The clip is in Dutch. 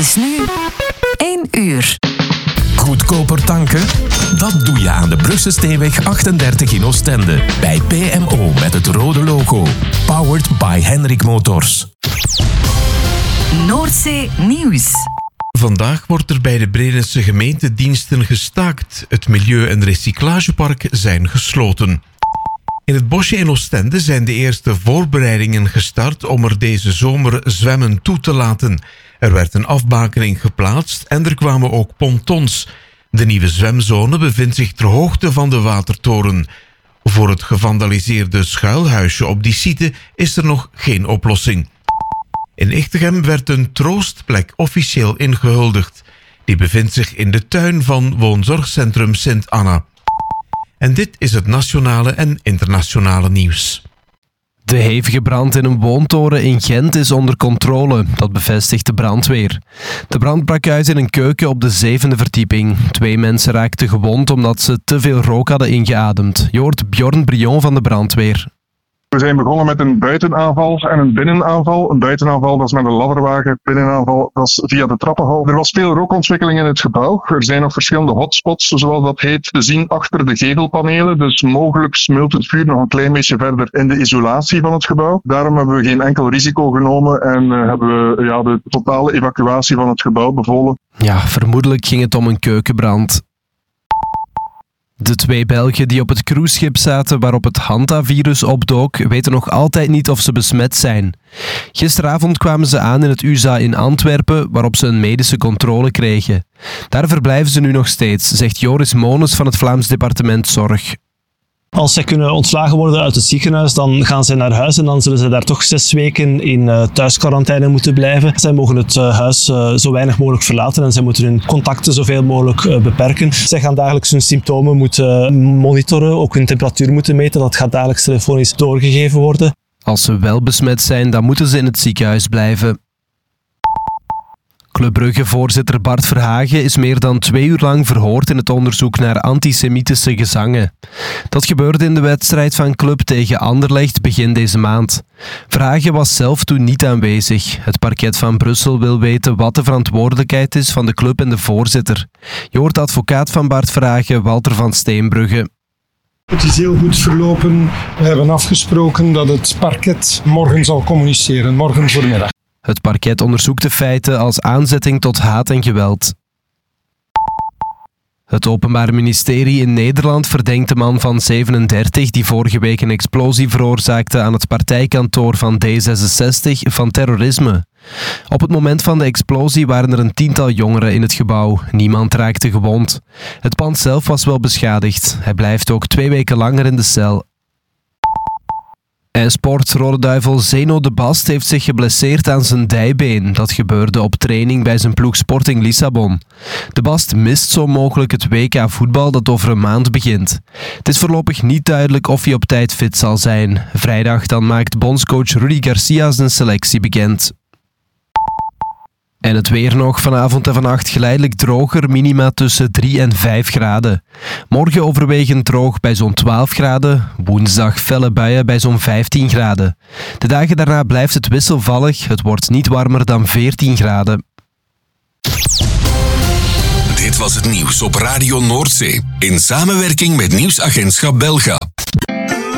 is nu 1 uur. Goedkoper tanken? Dat doe je aan de Brugse Steenweg 38 in Oostende. Bij PMO met het rode logo. Powered by Henrik Motors. Noordzee Nieuws. Vandaag wordt er bij de Bredense gemeentediensten gestaakt. Het milieu- en recyclagepark zijn gesloten. In het bosje in Oostende zijn de eerste voorbereidingen gestart om er deze zomer zwemmen toe te laten. Er werd een afbakening geplaatst en er kwamen ook pontons. De nieuwe zwemzone bevindt zich ter hoogte van de watertoren. Voor het gevandaliseerde schuilhuisje op die site is er nog geen oplossing. In Echtegem werd een troostplek officieel ingehuldigd. Die bevindt zich in de tuin van woonzorgcentrum Sint Anna. En dit is het nationale en internationale nieuws. De hevige brand in een woontoren in Gent is onder controle, dat bevestigt de brandweer. De brand brak uit in een keuken op de 7e verdieping. 2 mensen raakten gewond omdat ze te veel rook hadden ingeademd. Je hoort Bjorn Brion van de brandweer. We zijn begonnen met een buitenaanval en een binnenaanval. Een buitenaanval, dat is met een ladderwagen. Binnenaanval, dat is via de trappenhal. Er was veel rookontwikkeling in het gebouw. Er zijn nog verschillende hotspots, zoals dat heet, te zien achter de gevelpanelen. Dus mogelijk smeult het vuur nog een klein beetje verder in de isolatie van het gebouw. Daarom hebben we geen enkel risico genomen en hebben we de totale evacuatie van het gebouw bevolen. Ja, vermoedelijk ging het om een keukenbrand. De 2 Belgen die op het cruiseschip zaten waarop het Hanta-virus opdook, weten nog altijd niet of ze besmet zijn. Gisteravond kwamen ze aan in het USA in Antwerpen, waarop ze een medische controle kregen. Daar verblijven ze nu nog steeds, zegt Joris Mones van het Vlaams departement Zorg. Als zij kunnen ontslagen worden uit het ziekenhuis, dan gaan zij naar huis en dan zullen ze daar toch 6 weken in thuisquarantaine moeten blijven. Zij mogen het huis zo weinig mogelijk verlaten en zij moeten hun contacten zoveel mogelijk beperken. Zij gaan dagelijks hun symptomen moeten monitoren, ook hun temperatuur moeten meten. Dat gaat dagelijks telefonisch doorgegeven worden. Als ze wel besmet zijn, dan moeten ze in het ziekenhuis blijven. Club Brugge-voorzitter Bart Verhagen is meer dan 2 uur lang verhoord in het onderzoek naar antisemitische gezangen. Dat gebeurde in de wedstrijd van Club tegen Anderlecht begin deze maand. Verhagen was zelf toen niet aanwezig. Het parket van Brussel wil weten wat de verantwoordelijkheid is van de club en de voorzitter. Je hoort de advocaat van Bart Verhagen, Walter van Steenbrugge. Het is heel goed verlopen. We hebben afgesproken dat het parket morgen zal communiceren, morgen voormiddag. Het parket onderzoekt de feiten als aanzetting tot haat en geweld. Het Openbaar Ministerie in Nederland verdenkt de man van 37 die vorige week een explosie veroorzaakte aan het partijkantoor van D66 van terrorisme. Op het moment van de explosie waren er een 10-tal jongeren in het gebouw. Niemand raakte gewond. Het pand zelf was wel beschadigd. Hij blijft ook 2 weken langer in de cel. En Rode Duivel Zeno de Bast heeft zich geblesseerd aan zijn dijbeen. Dat gebeurde op training bij zijn ploeg Sporting Lissabon. De Bast mist zo mogelijk het WK voetbal dat over een maand begint. Het is voorlopig niet duidelijk of hij op tijd fit zal zijn. Vrijdag dan maakt bondscoach Rudy Garcia zijn selectie bekend. En het weer nog, vanavond en vannacht geleidelijk droger, minima tussen 3 en 5 graden. Morgen overwegend droog bij zo'n 12 graden, woensdag felle buien bij zo'n 15 graden. De dagen daarna blijft het wisselvallig, het wordt niet warmer dan 14 graden. Dit was het nieuws op Radio Noordzee in samenwerking met Nieuwsagentschap Belga.